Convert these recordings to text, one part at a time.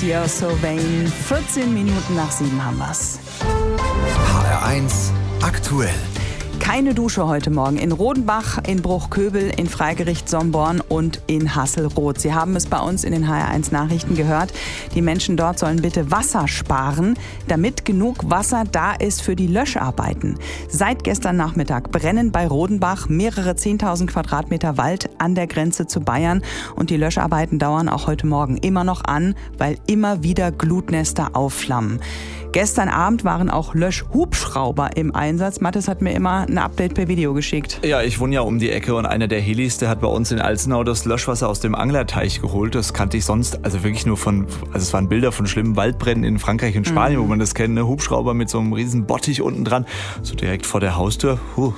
You're So Vain. 14 Minuten nach 7 haben wir's. HR1 aktuell. Keine Dusche heute Morgen in Rodenbach, in Bruchköbel, in Freigericht Somborn und in Hasselroth. Sie haben es bei uns in den HR1 Nachrichten gehört. Die Menschen dort sollen bitte Wasser sparen, damit genug Wasser da ist für die Löscharbeiten. Seit gestern Nachmittag brennen bei Rodenbach mehrere 10.000 Quadratmeter Wald an der Grenze zu Bayern. Und die Löscharbeiten dauern auch heute Morgen immer noch an, weil immer wieder Glutnester aufflammen. Gestern Abend waren auch Löschhubschrauber im Einsatz. Mathis hat mir immer ein Update per Video geschickt. Ja, ich wohne ja um die Ecke und einer der Helis, der hat bei uns in Alzenau das Löschwasser aus dem Anglerteich geholt. Das kannte ich sonst, also wirklich nur es waren Bilder von schlimmen Waldbränden in Frankreich und Spanien, wo man das kennt, ne? Hubschrauber mit so einem riesen Bottich unten dran, so direkt vor der Haustür.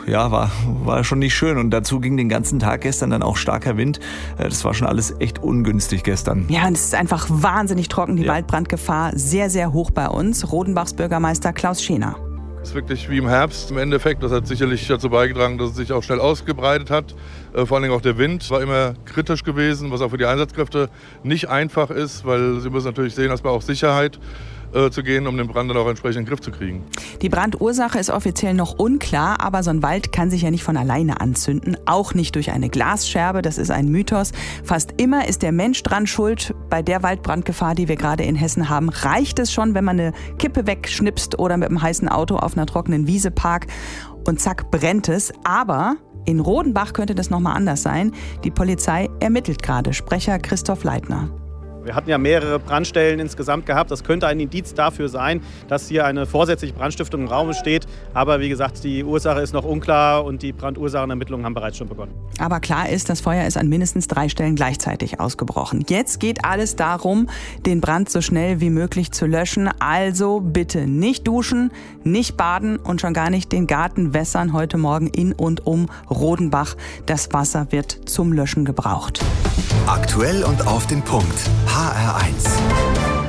War schon nicht schön. Und dazu ging den ganzen Tag gestern dann auch starker Wind. Das war schon alles echt ungünstig gestern. Ja, und es ist einfach wahnsinnig trocken, die Waldbrandgefahr sehr, sehr hoch bei uns. Rodenbachs Bürgermeister Klaus Schener. Es ist wirklich wie im Herbst im Endeffekt. Das hat sicherlich dazu beigetragen, dass es sich auch schnell ausgebreitet hat. Vor allen Dingen auch der Wind war immer kritisch gewesen, was auch für die Einsatzkräfte nicht einfach ist, weil sie müssen natürlich sehen, dass man auch Sicherheit zu gehen, um den Brand dann auch entsprechend in den Griff zu kriegen. Die Brandursache ist offiziell noch unklar, aber so ein Wald kann sich ja nicht von alleine anzünden, auch nicht durch eine Glasscherbe, das ist ein Mythos. Fast immer ist der Mensch dran schuld. Bei der Waldbrandgefahr, die wir gerade in Hessen haben, reicht es schon, wenn man eine Kippe wegschnipst oder mit einem heißen Auto auf einer trockenen Wiese parkt und zack, brennt es. Aber in Rodenbach könnte das nochmal anders sein. Die Polizei ermittelt gerade. Sprecher Christoph Leitner. Wir hatten ja mehrere Brandstellen insgesamt gehabt. Das könnte ein Indiz dafür sein, dass hier eine vorsätzliche Brandstiftung im Raum steht. Aber wie gesagt, die Ursache ist noch unklar und die Brandursachenermittlungen haben bereits schon begonnen. Aber klar ist, das Feuer ist an mindestens 3 Stellen gleichzeitig ausgebrochen. Jetzt geht alles darum, den Brand so schnell wie möglich zu löschen. Also bitte nicht duschen, nicht baden und schon gar nicht den Garten wässern heute Morgen in und um Rodenbach. Das Wasser wird zum Löschen gebraucht. Aktuell und auf den Punkt. HR1.